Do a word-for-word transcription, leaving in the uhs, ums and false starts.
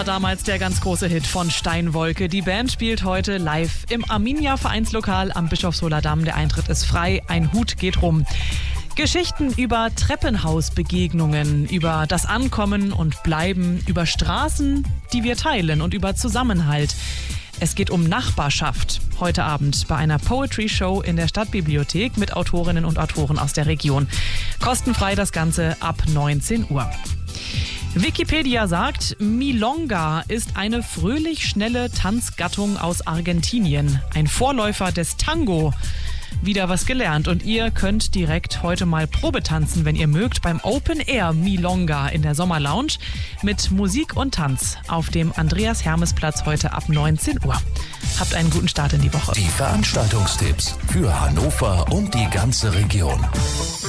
Damals der ganz große Hit von Steinwolke. Die Band spielt heute live im Arminia Vereinslokal am Bischofshofer Damm. Der Eintritt ist frei, ein Hut geht rum. Geschichten über Treppenhausbegegnungen, über das Ankommen und Bleiben, über Straßen, die wir teilen und über Zusammenhalt. Es geht um Nachbarschaft. Heute Abend bei einer Poetry Show in der Stadtbibliothek mit Autorinnen und Autoren aus der Region. Kostenfrei das Ganze ab neunzehn Uhr. Wikipedia sagt, Milonga ist eine fröhlich schnelle Tanzgattung aus Argentinien. Ein Vorläufer des Tango. Wieder was gelernt und ihr könnt direkt heute mal Probe tanzen, wenn ihr mögt, beim Open Air Milonga in der Sommerlounge mit Musik und Tanz auf dem Andreas-Hermes-Platz heute ab neunzehn Uhr. Habt einen guten Start in die Woche. Die Veranstaltungstipps für Hannover und die ganze Region.